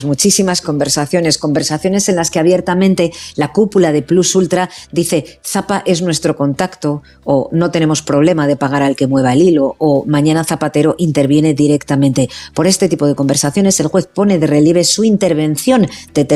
Muchísimas conversaciones en las que abiertamente la cúpula de Plus Ultra dice Zapa es nuestro contacto, o no tenemos problema de pagar al que mueva el hilo, o mañana Zapatero interviene directamente. Por este tipo de conversaciones el juez pone de relieve su intervención